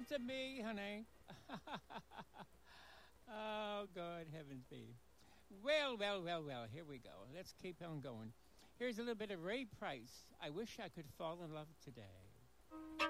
to me, honey. Oh, God, heavens be. Well. Here we go. Let's keep on going. Here's a little bit of Ray Price. I wish I could fall in love today.